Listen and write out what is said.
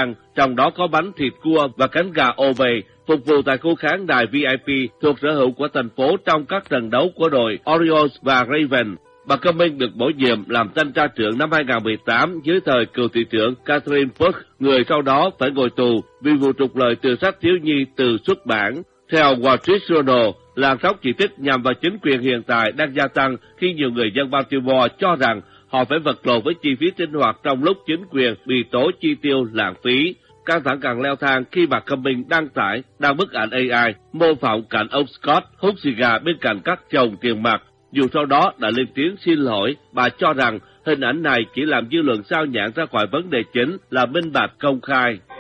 ăn, trong đó có bánh thịt cua và cánh gà ô vầy, phục vụ tại khu khán đài VIP thuộc sở hữu của thành phố trong các trận đấu của đội Orioles và Ravens. Bà Cummings được bổ nhiệm làm thanh tra trưởng năm 2018 dưới thời cựu thị trưởng Catherine Fox, người sau đó phải ngồi tù vì vụ trục lợi từ sách thiếu nhi từ xuất bản. Theo Wall Street Journal, làn sóng chỉ trích nhằm vào chính quyền hiện tại đang gia tăng khi nhiều người dân Baltimore cho rằng họ phải vật lộn với chi phí sinh hoạt trong lúc chính quyền bị tố chi tiêu lãng phí. Căng thẳng càng leo thang khi bà Cummings đăng bức ảnh AI mô phỏng cảnh ông Scott hút xì gà bên cạnh các chồng tiền mặt. Dù sau đó đã lên tiếng xin lỗi, bà cho rằng hình ảnh này chỉ làm dư luận sao nhãng ra khỏi vấn đề chính là minh bạch công khai.